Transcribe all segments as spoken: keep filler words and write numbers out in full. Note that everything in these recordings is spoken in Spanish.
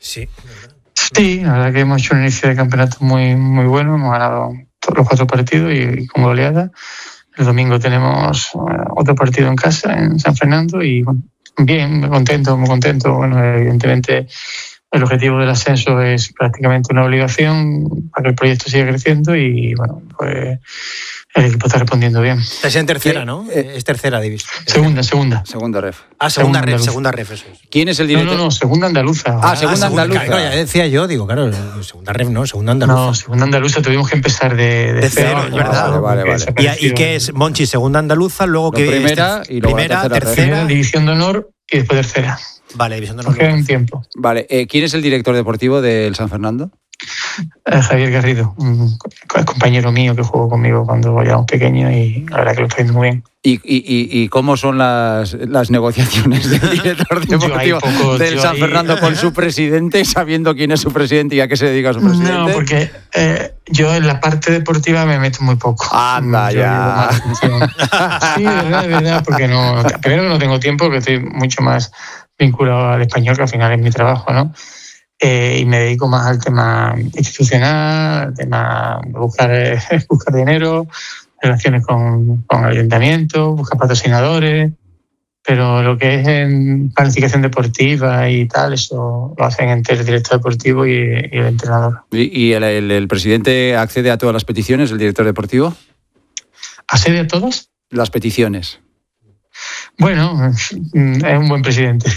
Sí. Sí, la verdad que hemos hecho un inicio de campeonato muy, muy bueno, hemos ganado todos los cuatro partidos y con goleada. El domingo tenemos otro partido en casa, en San Fernando, y bueno, bien, muy contento, muy contento. Bueno, evidentemente el objetivo del ascenso es prácticamente una obligación para que el proyecto siga creciendo y bueno, pues el equipo está respondiendo bien. Estás en tercera, ¿no? Eh, es tercera división. Segunda, segunda. Segunda ref. Ah, segunda, segunda ref, segunda ref, eso es. ¿Quién es el director? No, no, no, segunda andaluza. Ah, segunda ah, andaluza. Claro, ya decía yo, digo, claro, segunda ref no, segunda andaluza. No, segunda andaluza, tuvimos que empezar de, de, de cero, es verdad. Vale, vale, vale. ¿Y, ¿Y qué es, Monchi? Segunda andaluza, luego que primera este, y luego primera, tercera, tercera. Primera, división de honor y después tercera. Vale, división de Nos honor. queda un tiempo. Vale, eh, ¿quién es el director deportivo del San Fernando? Eh, Javier Garrido, un compañero mío que jugó conmigo cuando éramos pequeños y la verdad que lo está haciendo muy bien. ¿Y, y, y cómo son las, las negociaciones del director deportivo poco, del San ahí... Fernando con su presidente, sabiendo quién es su presidente y a qué se dedica su presidente? No, porque eh, yo en la parte deportiva me meto muy poco. Anda yo ya. Sí, de verdad, de verdad, porque no, primero que no tengo tiempo, que estoy mucho más vinculado al español, que al final es mi trabajo, ¿no? Eh, y me dedico más al tema institucional, al tema de buscar, eh, buscar dinero, relaciones con, con el ayuntamiento, buscar patrocinadores, pero lo que es en planificación deportiva y tal, eso lo hacen entre el director deportivo y, y el entrenador. ¿Y, y el, el, el presidente accede a todas las peticiones, el director deportivo? ¿Accede a todas? Las peticiones. Bueno, es un buen presidente.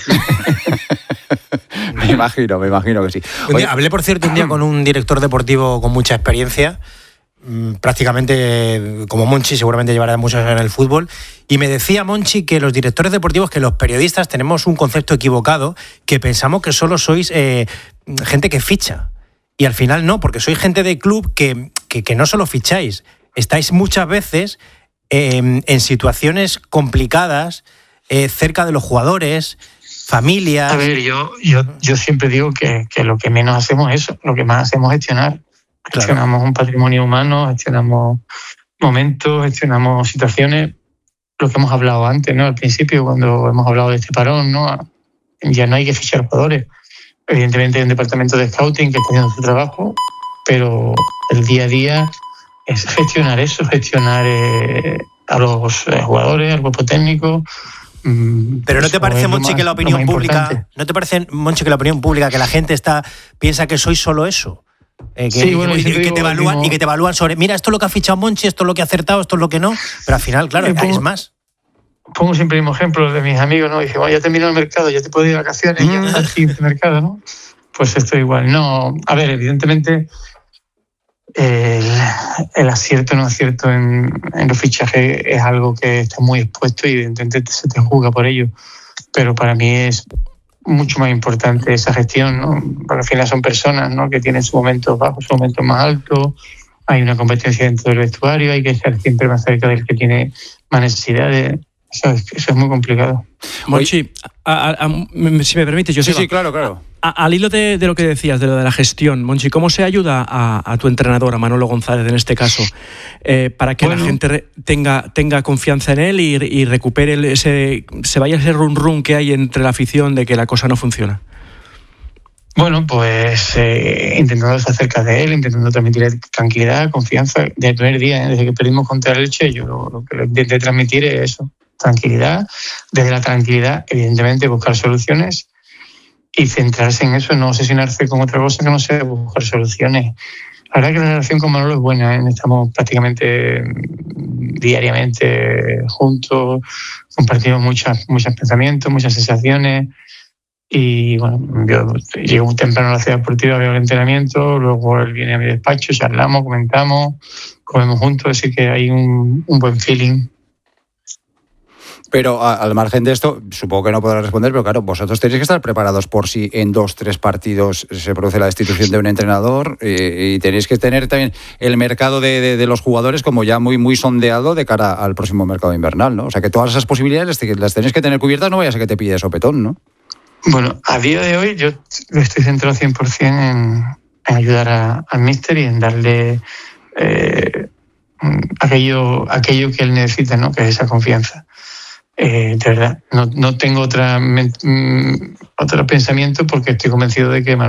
Me imagino, me imagino que sí. Un día, hablé, por cierto, un día con un director deportivo con mucha experiencia, prácticamente como Monchi, seguramente llevará muchos años en el fútbol, y me decía Monchi que los directores deportivos, que los periodistas tenemos un concepto equivocado, que pensamos que solo sois eh, gente que ficha, y al final no, porque sois gente de club que, que, que no solo ficháis, estáis muchas veces eh, en situaciones complicadas, eh, cerca de los jugadores, familias. A ver, yo, yo, yo siempre digo que, que lo que menos hacemos es eso, lo que más hacemos es gestionar. Gestionamos claro. un patrimonio humano, gestionamos momentos, gestionamos situaciones, lo que hemos hablado antes, ¿no? Al principio, cuando hemos hablado de este parón, ¿no? Ya no hay que fichar jugadores. Evidentemente hay un departamento de scouting que está haciendo su trabajo, pero el día a día es gestionar eso, gestionar eh, a los jugadores, al cuerpo técnico. Pero ¿no te parece, Monchi, que la opinión pública, no te parece, Monchi, que la opinión pública, que la gente está piensa que sois solo eso? Eh, que, sí, bueno, y, que, que te evalúan, y que te evalúan sobre, mira, esto es lo que ha fichado Monchi, esto es lo que ha acertado, esto es lo que no, pero al final, claro, pongo, es más. Pongo siempre el mismo ejemplo de mis amigos, ¿no? Dije, bueno, ya terminó el mercado, ya te puedo ir de vacaciones, mm. ya está el siguiente mercado, ¿no? Pues esto igual. No, a ver, evidentemente el, el acierto o no acierto en, en los fichajes es algo que está muy expuesto y evidentemente se te juzga por ello, pero para mí es mucho más importante esa gestión, ¿no? Porque al final son personas, ¿no? Que tienen sus momentos bajos, sus momentos más altos, hay una competencia dentro del vestuario, hay que estar siempre más cerca del que tiene más necesidades. Eso es, eso es muy complicado. Monchi, a, a, a, si me permite, yo sí, sí, claro, claro. A, al hilo de, de lo que decías, de lo de la gestión, Monchi, ¿cómo se ayuda a, a tu entrenador, a Manolo González en este caso, eh, para que bueno. la gente re, tenga, tenga confianza en él y, y recupere el, ese, se vaya ese run run que hay entre la afición de que la cosa no funciona? Bueno, pues eh, intentando estar cerca de él, intentando transmitir tranquilidad, confianza. Desde el primer día, ¿eh? Desde que perdimos contra el Elche, yo lo, lo que le intenté transmitir es eso, tranquilidad. Desde la tranquilidad, evidentemente, buscar soluciones y centrarse en eso, no obsesionarse con otra cosa que no sea buscar soluciones. La verdad que la relación con Manolo es buena, ¿eh? Estamos prácticamente diariamente juntos, compartimos muchas, muchos pensamientos, muchas sensaciones. Y bueno, yo llego muy temprano a la ciudad deportiva, veo el entrenamiento, luego él viene a mi despacho, charlamos, comentamos, comemos juntos, así que hay un, un buen feeling. Pero a, al margen de esto, supongo que no podrás responder, pero claro, vosotros tenéis que estar preparados por si en dos, tres partidos se produce la destitución de un entrenador eh, y tenéis que tener también el mercado de, de, de los jugadores como ya muy, muy sondeado de cara al próximo mercado invernal, ¿no? O sea que todas esas posibilidades las tenéis que tener cubiertas, no vayas a que te pille sopetón, ¿no? Bueno, a día de hoy yo estoy centrado cien por ciento en, en ayudar a, al míster y en darle eh, aquello, aquello que él necesita, ¿no? Que es esa confianza. Eh, de verdad, no, no tengo otra, otro pensamiento porque estoy convencido de que